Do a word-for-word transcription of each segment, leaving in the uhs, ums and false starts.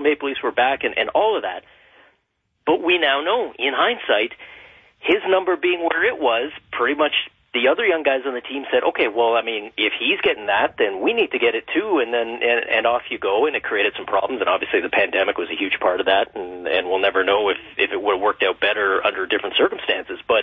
Maple Leafs were back and, and all of that. But we now know, in hindsight, his number being where it was, pretty much the other young guys on the team said, okay, well, I mean, if he's getting that, then we need to get it too, and then and, and off you go, and it created some problems, and obviously the pandemic was a huge part of that, and, and we'll never know if, if it would have worked out better under different circumstances. But,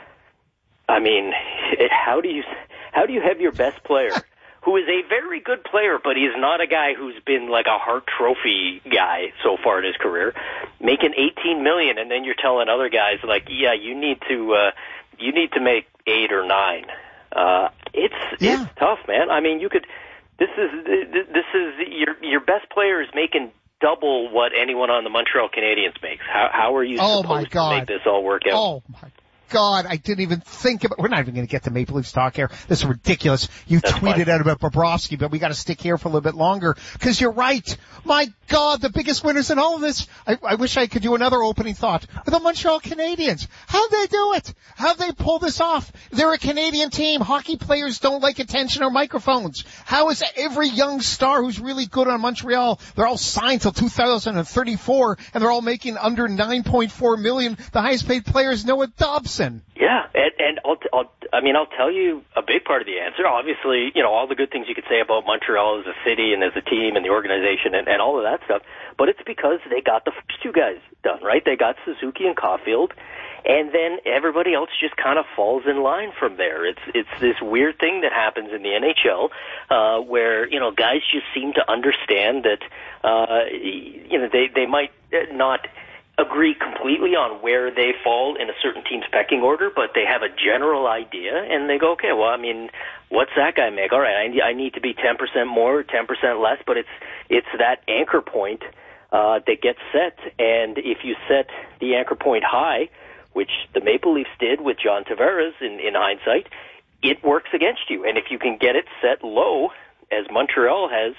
I mean, it, how do you how do you have your best player, who is a very good player, but he's not a guy who's been like a Hart Trophy guy so far in his career, making eighteen million dollars, and then you're telling other guys, like, yeah, you need to uh, you need to make eight or nine. Uh, it's yeah. it's tough, man. I mean, you could. This is this is your your best player is making double what anyone on the Montreal Canadiens makes. How how are you oh supposed to make this all work out? Oh my God, I didn't even think about. We're not even going to get to Maple Leafs talk here. This is ridiculous. You That's tweeted fine. out about Bobrovsky, but we got to stick here for a little bit longer because you're right. My God, the biggest winners in all of this. I, I wish I could do another opening thought. Are the Montreal Canadiens. How'd they do it? How'd they pull this off? They're a Canadian team. Hockey players don't like attention or microphones. How is every young star who's really good on Montreal? They're all signed till two thousand thirty-four, and they're all making under nine point four million dollars. The highest paid player is Noah Dobson. Yeah, and, and I'll, I'll, I mean, I'll tell you a big part of the answer. Obviously, you know, all the good things you could say about Montreal as a city and as a team and the organization and, and all of that stuff, but it's because they got the first two guys done, right? They got Suzuki and Caulfield, and then everybody else just kind of falls in line from there. It's it's this weird thing that happens in the N H L uh, where, you know, guys just seem to understand that, uh, you know, they, they might not agree completely on where they fall in a certain team's pecking order, but they have a general idea, and they go, okay, well, I mean, what's that guy make? All right, I, I need to be ten percent more, ten percent less, but it's it's that anchor point uh, that gets set, and if you set the anchor point high, which the Maple Leafs did with John Tavares in, in hindsight, it works against you, and if you can get it set low, as Montreal has,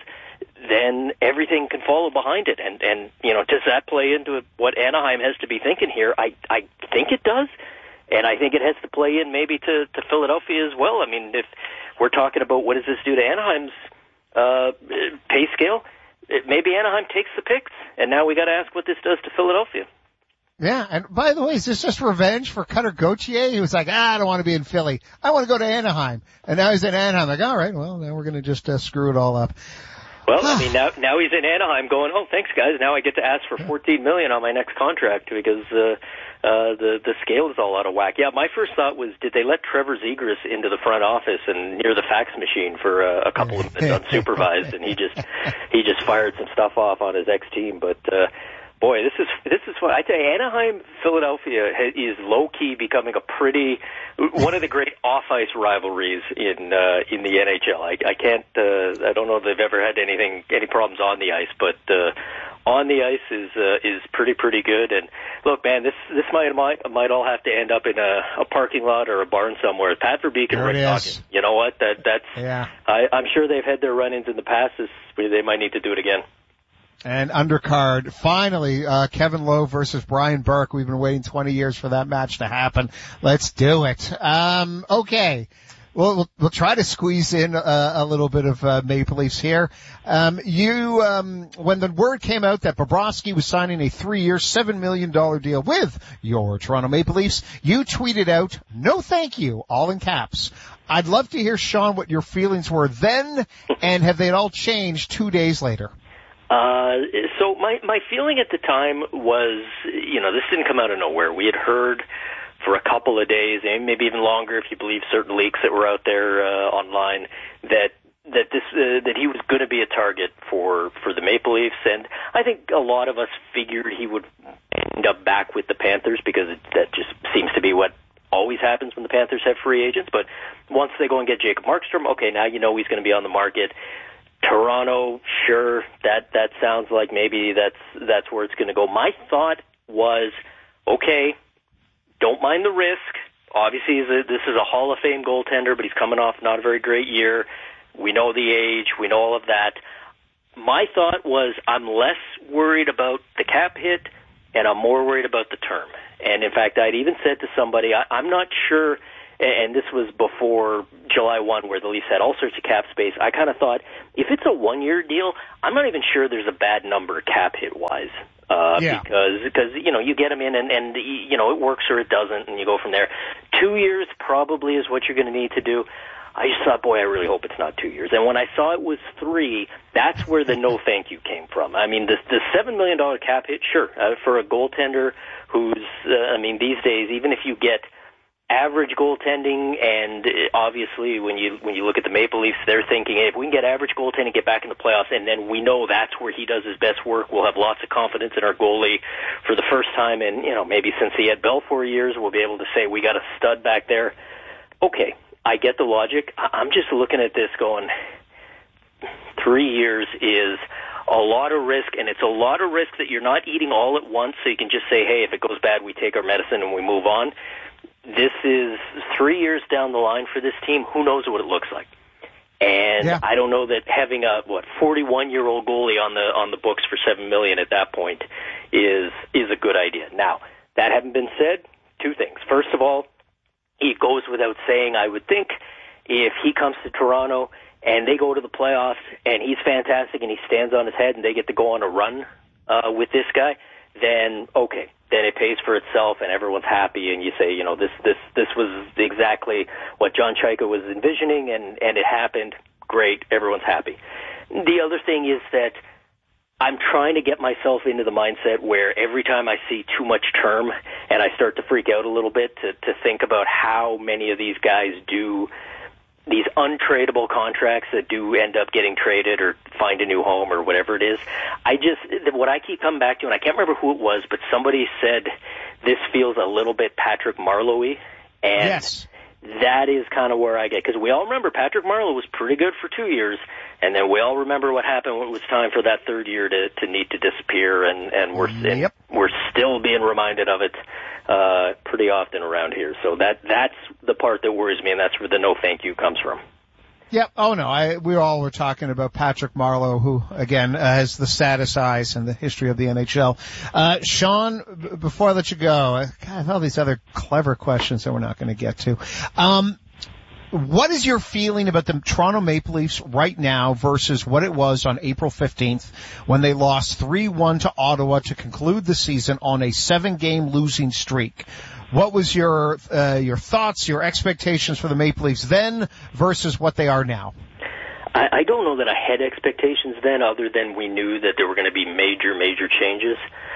then everything can follow behind it. And, and you know, does that play into what Anaheim has to be thinking here? I, I think it does. And I think it has to play in maybe to, to Philadelphia as well. I mean, if we're talking about what does this do to Anaheim's uh, pay scale, it, maybe Anaheim takes the picks. And now we got to ask what this does to Philadelphia. Yeah, and by the way, is this just revenge for Cutter Gauthier? He was like, ah, I don't want to be in Philly. I want to go to Anaheim. And now he's in Anaheim. Like, all right, well, now we're going to just uh, screw it all up. Well, I mean, now now he's in Anaheim going, oh, thanks, guys. Now I get to ask for fourteen million dollars on my next contract because uh, uh, the the scale is all out of whack. Yeah, my first thought was, did they let Trevor Zegras into the front office and near the fax machine for uh, a couple of minutes unsupervised, and he just he just fired some stuff off on his ex-team. But uh, boy, this is this is what I tell you. Anaheim, Philadelphia is low key becoming a pretty one of the great off ice rivalries in uh, in the N H L. I, I can't uh, I don't know if they've ever had anything any problems on the ice, but uh, on the ice is uh, is pretty pretty good. And look, man, this this might might might all have to end up in a, a parking lot or a barn somewhere. Pat Verbeek and Rick Talking. You know what? That that's yeah. I, I'm sure they've had their run-ins in the past. This, they might need to do it again. And undercard, finally, uh, Kevin Lowe versus Brian Burke. We've been waiting twenty years for that match to happen. Let's do it. Um, okay. We'll, we'll, we'll try to squeeze in a, a little bit of uh, Maple Leafs here. Um, you, um, when the word came out that Bobrovsky was signing a three-year, seven million dollars deal with your Toronto Maple Leafs, you tweeted out, no thank you, all in caps. I'd love to hear, Sean, what your feelings were then, and have they all changed two days later? Uh, so my, my feeling at the time was, you know, this didn't come out of nowhere. We had heard for a couple of days, and maybe even longer if you believe certain leaks that were out there uh, online, that that this uh, that he was going to be a target for, for the Maple Leafs. And I think a lot of us figured he would end up back with the Panthers because it, that just seems to be what always happens when the Panthers have free agents. But once they go and get Jacob Markstrom, okay, now you know he's going to be on the market. Toronto, sure, that that sounds like maybe that's that's where it's going to go. My thought was, okay, don't mind the risk. Obviously, he's a, this is a Hall of Fame goaltender, but he's coming off not a very great year. We know the age. We know all of that. My thought was, I'm less worried about the cap hit, and I'm more worried about the term. And, in fact, I'd even said to somebody, I, I'm not sure, and this was before July first where the Leafs had all sorts of cap space. I kind of thought, if it's a one-year deal, I'm not even sure there's a bad number cap hit-wise. yeah. because, because, you know, you get them in and, and, you know, it works or it doesn't, and you go from there. Two years probably is what you're going to need to do. I just thought, boy, I really hope it's not two years. And when I saw it was three, that's where the no thank you came from. I mean, the, the seven million dollars cap hit, sure, uh, for a goaltender who's, uh, I mean, these days, even if you get average goaltending, and obviously when you when you look at the Maple Leafs, they're thinking, hey, if we can get average goaltending, get back in the playoffs, and then we know that's where he does his best work, we'll have lots of confidence in our goalie for the first time in, you know, maybe since he had Bell for years, we'll be able to say we got a stud back there. Okay, I get the logic. I'm just looking at this going, three years is a lot of risk, and it's a lot of risk that you're not eating all at once, so you can just say, hey, if it goes bad, we take our medicine and we move on. This is three years down the line for this team. Who knows what it looks like? And yeah. I don't know that having a what forty-one-year-old goalie on the on the books for seven million dollars at that point is is a good idea. Now, that having been said, two things. First of all, it goes without saying, I would think, if he comes to Toronto and they go to the playoffs and he's fantastic and he stands on his head and they get to go on a run uh, with this guy, then okay, then it pays for itself and everyone's happy, and you say, you know, this this this was exactly what John Chayka was envisioning, and and it happened. Great, everyone's happy. The other thing is that I'm trying to get myself into the mindset where every time I see too much term and I start to freak out a little bit to to think about how many of these guys do these untradeable contracts that do end up getting traded or find a new home or whatever it is. I just, what I keep coming back to, and I can't remember who it was, but somebody said this feels a little bit Patrick Marleau-y. And yes. that is kind of where I get, because we all remember Patrick Marleau was pretty good for two years, and then we all remember what happened when it was time for that third year to, to need to disappear, and, and we're yep. and we're still being reminded of it uh, pretty often around here. So that that's the part that worries me, and that's where the no thank you comes from. Yep. Oh no, I, we all were talking about Patrick Marleau, who again uh, has the saddest eyes in the history of the N H L. Uh, Sean, b- before I let you go, I, God, I have all these other clever questions that we're not going to get to. Um, what is your feeling about the Toronto Maple Leafs right now versus what it was on April fifteenth when they lost three one to Ottawa to conclude the season on a seven-game losing streak? What was your uh, your thoughts, your expectations for the Maple Leafs then versus what they are now? I, I don't know that I had expectations then, other than we knew that there were going to be major, major changes.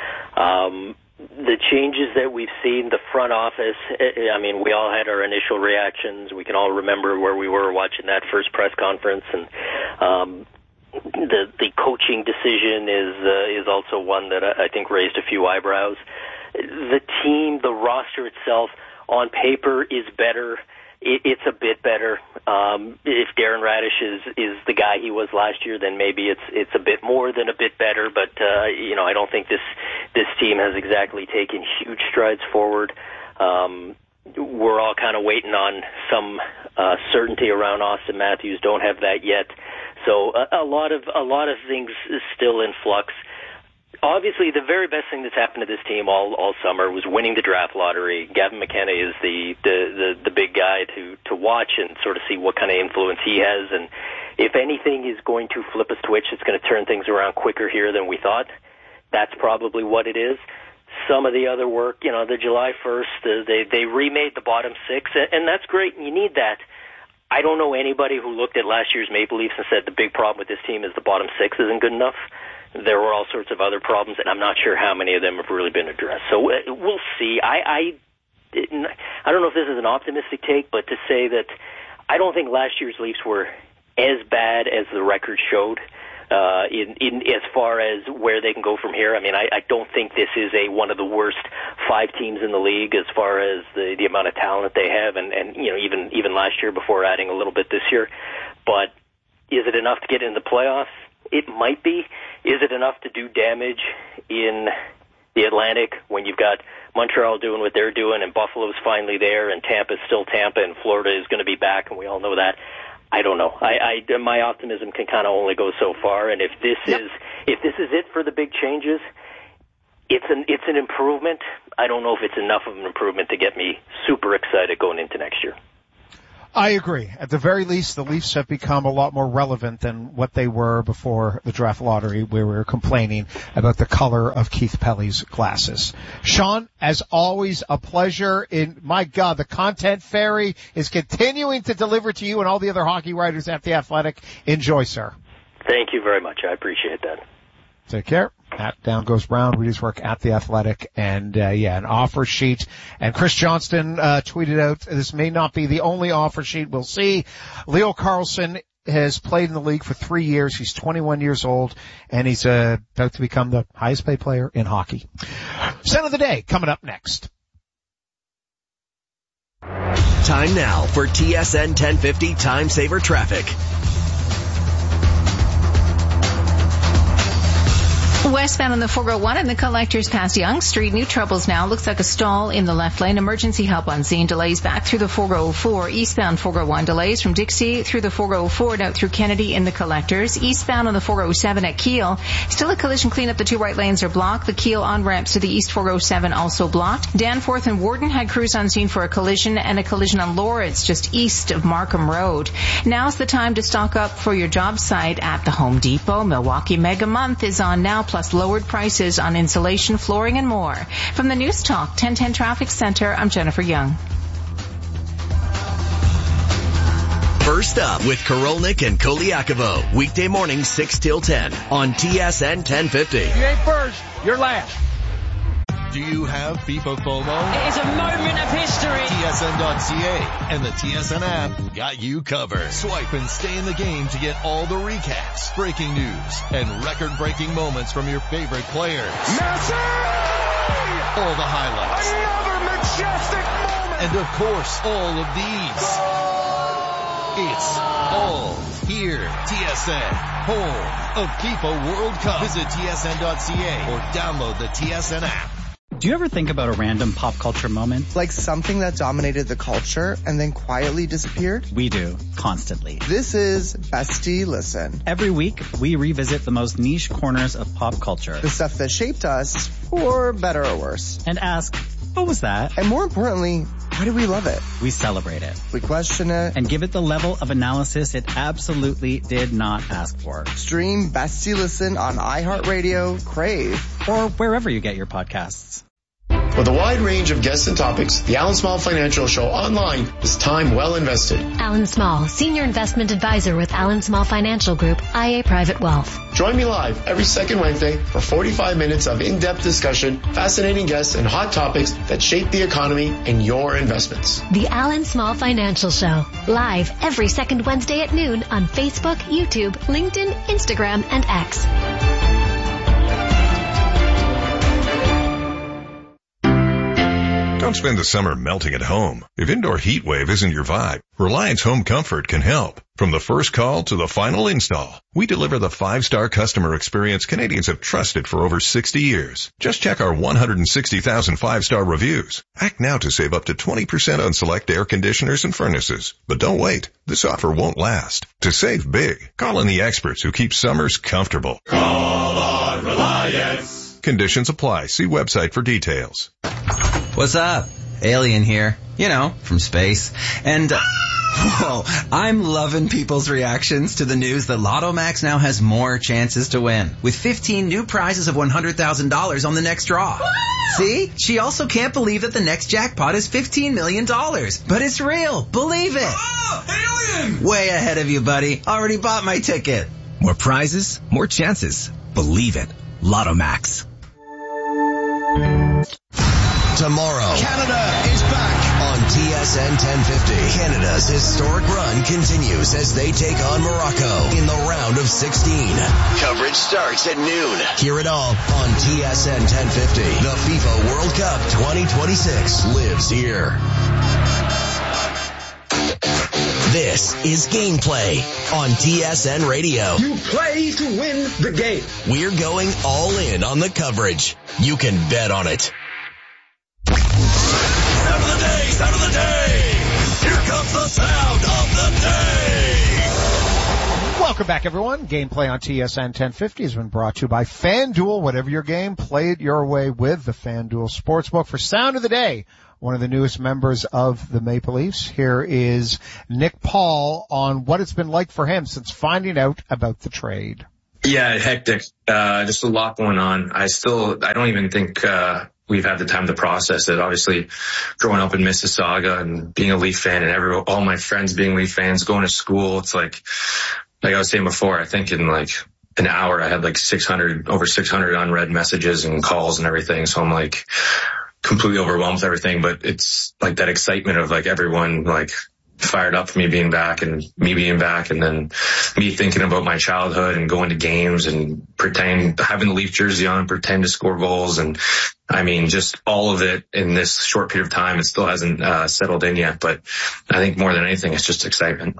Um, the changes that we've seen, the front office, I mean, we all had our initial reactions. We can all remember where we were watching that first press conference, and um, the the coaching decision is uh, is also one that I, I think raised a few eyebrows. The team, the roster itself, on paper is better. It, it's a bit better. Um, if Darren Radish is, is the guy he was last year, then maybe it's it's a bit more than a bit better. But uh, you know, I don't think this this team has exactly taken huge strides forward. Um, we're all kind of waiting on some uh, certainty around Austin Matthews. Don't have that yet. So a, a lot of a lot of things is still in flux. Obviously, the very best thing that's happened to this team all all summer was winning the draft lottery. Gavin McKenna is the the the, the big guy to to watch and sort of see what kind of influence he has. And if anything is going to flip a switch, it's going to turn things around quicker here than we thought. That's probably what it is. Some of the other work, you know, the July first, uh, they they remade the bottom six, and that's great, and you need that. I don't know anybody who looked at last year's Maple Leafs and said the big problem with this team is the bottom six isn't good enough. There were all sorts of other problems, and I'm not sure how many of them have really been addressed. So uh, we'll see. I, I, I don't know if this is an optimistic take, but to say that I don't think last year's Leafs were as bad as the record showed uh, in, in as far as where they can go from here. I mean, I, I don't think this is a one of the worst five teams in the league as far as the, the amount of talent they have, and, and you know even even last year before adding a little bit this year. But is it enough to get in the playoffs? It might be. Is it enough to do damage in the Atlantic when you've got Montreal doing what they're doing and Buffalo's finally there and Tampa's still Tampa and Florida is going to be back and we all know that? I don't know. I, I my optimism can kind of only go so far. And if this yep. is if this is it for the big changes, it's an it's an improvement. I don't know if it's enough of an improvement to get me super excited going into next year. I agree. At the very least, the Leafs have become a lot more relevant than what they were before the draft lottery, where we were complaining about the color of Keith Pelly's glasses. Sean, as always, a pleasure. In my God, the content fairy is continuing to deliver to you and all the other hockey writers at The Athletic. Enjoy, sir. Thank you very much. I appreciate that. Take care. At Down Goes Brown, read his work at The Athletic, and uh, yeah, an offer sheet. And Chris Johnston uh, tweeted out, this may not be the only offer sheet, we'll see. Leo Carlsson has played in the league for three years. He's twenty-one years old, and he's uh, about to become the highest paid player in hockey. Center of the Day, coming up next. Time now for T S N ten fifty Time Saver Traffic. Westbound on the four oh one and the Collectors past Yonge Street. New troubles now. Looks like a stall in the left lane. Emergency help on scene. Delays back through the four oh four. Eastbound four oh one. Delays from Dixie through the four oh four and out through Kennedy in the Collectors. Eastbound on the four oh seven at Kiel. Still a collision cleanup. The two right lanes are blocked. The Kiel on-ramps to the East four oh seven also blocked. Danforth and Warden had crews on scene for a collision and a collision on Lawrence just east of Markham Road. Now's the time to stock up for your job site at the Home Depot. Milwaukee Mega Month is on now, plus lowered prices on insulation, flooring, and more. From the News Talk ten ten Traffic Center, I'm Jennifer Young. First up with Korolnik and Koliakovo. Weekday mornings six till ten on T S N ten fifty. You ain't first, you're last. Do you have FIFA FOMO? It is a moment of history. T S N dot C A and the T S N app got you covered. Swipe and stay in the game to get all the recaps, breaking news, and record-breaking moments from your favorite players. Messi! All the highlights. Another majestic moment! And of course, all of these. It's all here. T S N, home of FIFA World Cup. Visit T S N dot C A or download the T S N app. Do you ever think about a random pop culture moment? Like something that dominated the culture and then quietly disappeared? We do, constantly. This is Bestie Listen. Every week, we revisit the most niche corners of pop culture. The stuff that shaped us, for better or worse. And ask, what was that? And more importantly, why do we love it? We celebrate it. We question it. And give it the level of analysis it absolutely did not ask for. Stream Bestie Listen on iHeartRadio, Crave, or wherever you get your podcasts. With a wide range of guests and topics, the Alan Small Financial Show online is time well invested. Alan Small, Senior Investment Advisor with Alan Small Financial Group, I A Private Wealth. Join me live every second Wednesday for forty-five minutes of in-depth discussion, fascinating guests, and hot topics that shape the economy and your investments. The Alan Small Financial Show, live every second Wednesday at noon on Facebook, YouTube, LinkedIn, Instagram, and X. Don't spend the summer melting at home. If indoor heat wave isn't your vibe, Reliance Home Comfort can help. From the first call to the final install, we deliver the five-star customer experience Canadians have trusted for over sixty years. Just check our one hundred sixty thousand five-star reviews. Act now to save up to twenty percent on select air conditioners and furnaces. But don't wait. This offer won't last. To save big, call in the experts who keep summers comfortable. Call on Reliance. Conditions apply. See website for details. What's up? Alien here. You know, from space. And, uh, whoa, I'm loving people's reactions to the news that Lotto Max now has more chances to win, with fifteen new prizes of one hundred thousand dollars on the next draw. See? She also can't believe that the next jackpot is fifteen million dollars. But it's real. Believe it. Oh, alien! Way ahead of you, buddy. Already bought my ticket. More prizes, more chances. Believe it. Lotto Max. Tomorrow, Canada is back on T S N ten fifty. Canada's historic run continues as they take on Morocco in the round of sixteen. Coverage starts at noon. Hear it all on T S N ten fifty. The FIFA World Cup twenty twenty-six lives here. This is Gameplay on T S N Radio. You play to win the game. We're going all in on the coverage. You can bet on it. Sound of the day, sound of the day. Here comes the sound of the day. Welcome back, everyone. Gameplay on T S N ten fifty has been brought to you by FanDuel. Whatever your game, play it your way with the FanDuel Sportsbook. For Sound of the Day, one of the newest members of the Maple Leafs, here is Nick Paul on what it's been like for him since finding out about the trade. Yeah, hectic. Uh, just a lot going on. I still, I don't even think, uh, we've had the time to process it. Obviously, growing up in Mississauga and being a Leaf fan and every, all my friends being Leaf fans, going to school, it's like, like I was saying before, I think in like an hour I had like six hundred, over six hundred unread messages and calls and everything. So I'm like completely overwhelmed with everything, but it's like that excitement of like everyone like fired up for me being back and me being back, and then me thinking about my childhood and going to games and pretending, having the Leaf jersey on and pretend to score goals. And I mean, just all of it in this short period of time. It still hasn't uh, settled in yet, but I think more than anything, it's just excitement.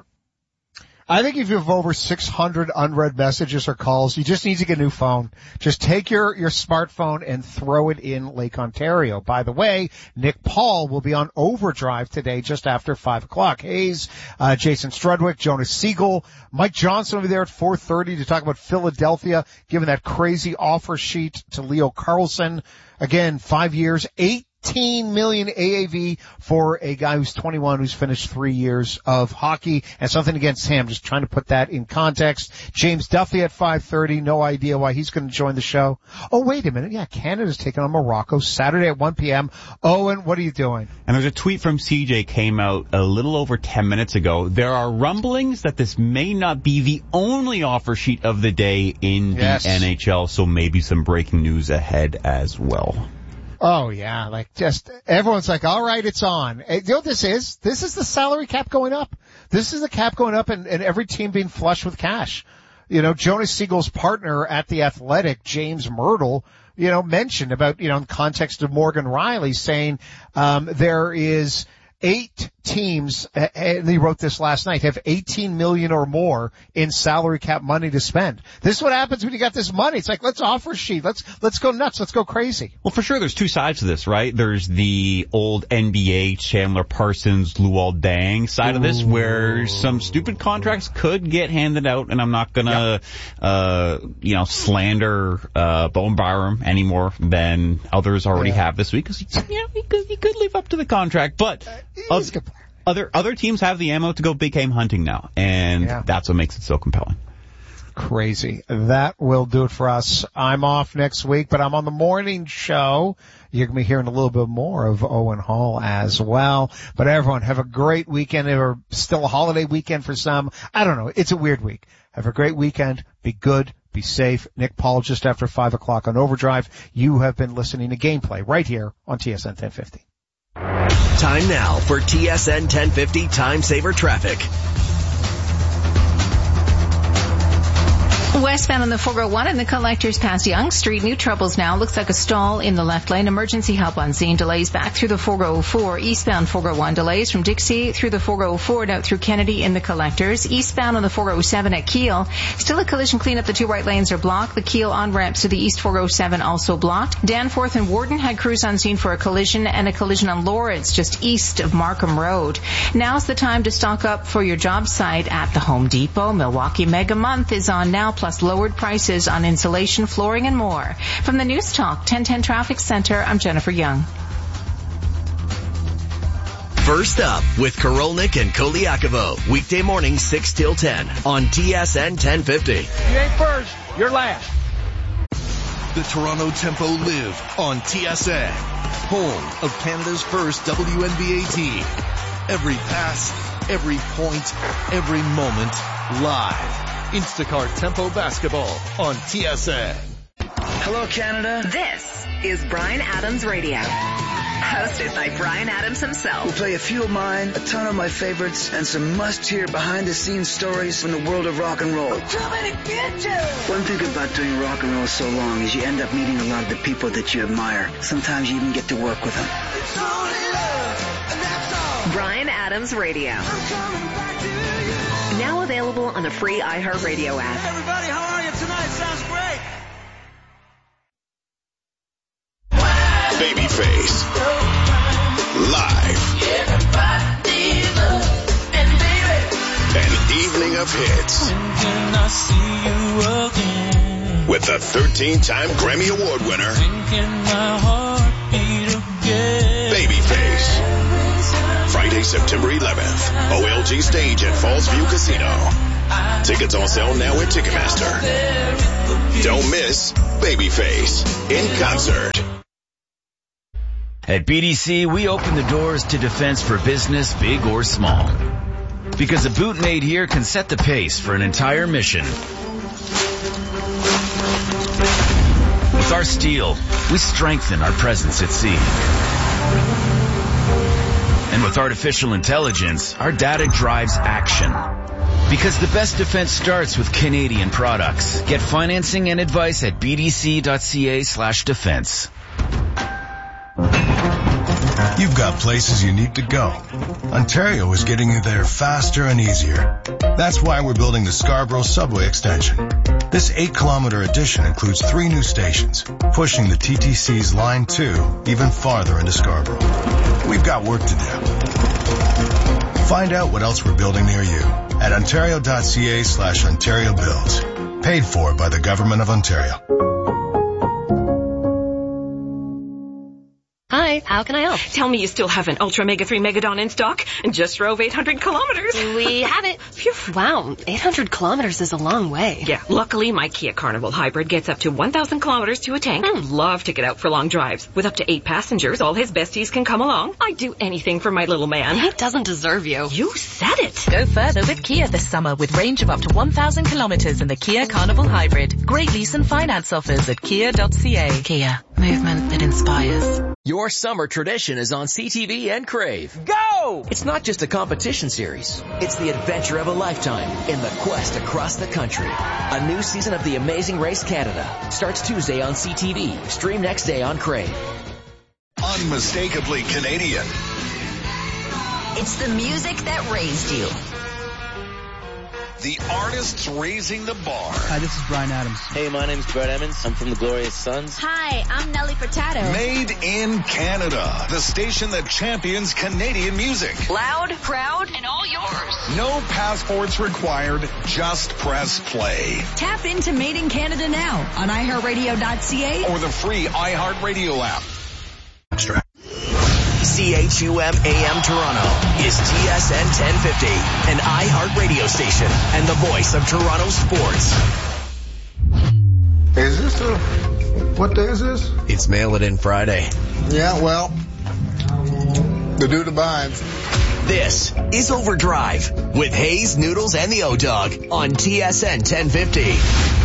I think if you have over six hundred unread messages or calls, you just need to get a new phone. Just take your, your smartphone and throw it in Lake Ontario. By the way, Nick Paul will be on Overdrive today just after five o'clock. Hayes, uh, Jason Strudwick, Jonas Siegel, Mike Johnson will be there at four thirty to talk about Philadelphia, giving that crazy offer sheet to Leo Carlson. Again, five years, eight. eighteen million A A V for a guy who's twenty-one, who's finished three years of hockey, and something against him. Just trying to put that in context. James Duffy at five thirty. No idea why he's going to join the show. Oh, wait a minute. Yeah, Canada's taking on Morocco Saturday at one p.m. Owen, what are you doing? And there's a tweet from C J came out a little over ten minutes ago. There are rumblings that this may not be the only offer sheet of the day in the yes. N H L, so maybe some breaking news ahead as well. Oh, yeah, like just everyone's like, all right, it's on. You know what this is? This is the salary cap going up. This is the cap going up and, and every team being flush with cash. You know, Jonas Siegel's partner at The Athletic, James Myrtle, you know, mentioned about, you know, in context of Morgan Riley saying um there is eight teams, and he wrote this last night, have eighteen million or more in salary cap money to spend. This is what happens when you got this money. It's like, let's offer sheet. Let's, let's go nuts. Let's go crazy. Well, for sure, there's two sides to this, right? There's the old N B A Chandler Parsons, Luol Deng side Ooh. of this, where some stupid contracts could get handed out, and I'm not gonna, yep. uh, you know, slander, uh, Bowen Byram any more than others already yeah. have this week, because, you know, he could, he could live up to the contract, but, uh, Other other teams have the ammo to go big game hunting now, and yeah. that's what makes it so compelling. Crazy. That will do it for us. I'm off next week, but I'm on the morning show. You're going to be hearing a little bit more of Owen Hall as well. But everyone, have a great weekend, or still a holiday weekend for some. I don't know. It's a weird week. Have a great weekend. Be good. Be safe. Nick Paul just after five o'clock on Overdrive. You have been listening to Gameplay right here on T S N ten fifty. Time now for T S N ten fifty Time Saver Traffic. Westbound on the four oh one and the Collectors past Yonge Street. New troubles now. Looks like a stall in the left lane. Emergency help on scene. Delays back through the four oh four. Eastbound four oh one. Delays from Dixie through the four oh four and out through Kennedy in the Collectors. Eastbound on the four oh seven at Keele. Still a collision cleanup. The two right lanes are blocked. The Keele on-ramps to the East four oh seven also blocked. Danforth and Warden had crews on scene for a collision, and a collision on Lawrence just east of Markham Road. Now's the time to stock up for your job site at the Home Depot. Milwaukee Mega Month is on now, plus lowered prices on insulation, flooring, and more. From the News Talk ten ten Traffic Center, I'm Jennifer Young. First up with Korolnik and Koliakovo. Weekday morning six till ten on T S N ten fifty. You ain't first, you're last. The Toronto Tempo live on T S N, home of Canada's first W N B A team. Every pass, every point, every moment, live. Instacart Tempo Basketball on T S N. Hello, Canada. This is Bryan Adams Radio. Hosted by Bryan Adams himself. We'll play a few of mine, a ton of my favorites, and some must-hear behind-the-scenes stories from the world of rock and roll. Too many bitches! One thing about doing rock and roll so long is you end up meeting a lot of the people that you admire. Sometimes you even get to work with them. It's only love, and that's all. Bryan Adams Radio. I'm coming back to you. Now available on the free iHeartRadio app. Hey everybody, how are you tonight? Sounds great. Babyface. Live. Everybody loves and baby. An evening of hits. Can I see you again? With the thirteen-time Grammy Award winner, Can my heart beat again? Babyface. Friday, September eleventh, O L G Stage at Falls View Casino. Tickets on sale now at Ticketmaster. Don't miss Babyface in concert. At B D C, we open the doors to defense for business, big or small. Because a boot made here can set the pace for an entire mission. With our steel, we strengthen our presence at sea. And with artificial intelligence, our data drives action. Because the best defense starts with Canadian products. Get financing and advice at bdc.ca slash defense. You've got places you need to go. Ontario is getting you there faster and easier. That's why we're building the Scarborough Subway Extension. This eight-kilometer addition includes three new stations, pushing the T T C's Line two even farther into Scarborough. We've got work to do. Find out what else we're building near you at ontario.ca slash Ontario Builds. Paid for by the Government of Ontario. Hi, how can I help? Tell me you still have an Ultra Mega three Megadon in stock and just drove eight hundred kilometers. We have it. Phew. Wow, eight hundred kilometers is a long way. Yeah, luckily my Kia Carnival Hybrid gets up to one thousand kilometers to a tank. Mm. Love to get out for long drives. With up to eight passengers, all his besties can come along. I'd do anything for my little man. He doesn't deserve you. You said it. Go further with Kia this summer with range of up to one thousand kilometers in the Kia Carnival Hybrid. Great lease and finance offers at kia dot c a. Kia, movement that inspires. Your summer tradition is on C T V and Crave. Go! It's not just a competition series. It's the adventure of a lifetime in the quest across the country. A new season of The Amazing Race Canada starts Tuesday on C T V. Stream next day on Crave. Unmistakably Canadian. It's the music that raised you. The artists raising the bar. Hi, this is Brian Adams. Hey, my name's Brett Emmons. I'm from the Glorious Sons. Hi, I'm Nelly Furtado. Made in Canada. The station that champions Canadian music. Loud, proud, and all yours. No passports required. Just press play. Tap into Made in Canada now on i heart radio dot c a or the free iHeartRadio app. Extra. C H U M A M Toronto is T S N ten fifty, an iHeart radio station and the voice of Toronto sports. Is this a, what day is this? It's Mail It In Friday. Yeah, well, the dude abides. This is Overdrive with Hayes, Noodles, and the O-Dog on T S N ten fifty.